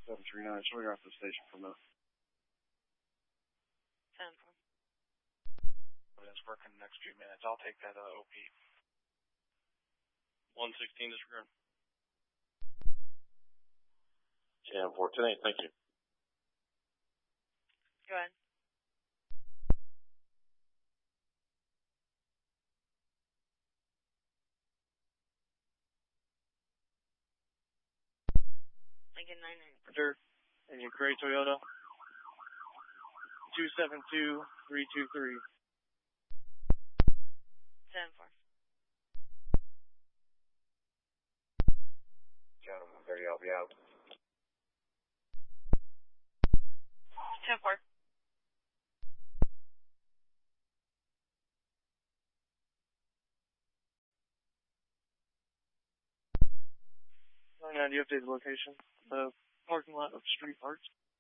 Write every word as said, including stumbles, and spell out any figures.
seven three nine, showing her off the station for a minute. ten four. It's working the next few minutes. I'll take that uh, O P. one sixteen disregard. ten four, ten eight, thank you. Go ahead. Lincoln nine nine. Dirt. And your gray Toyota. two seven two, three two three. ten four. Gentlemen, thirty, I'll be out. ten four. nine nine, do you update the location? The parking lot of Street Parks.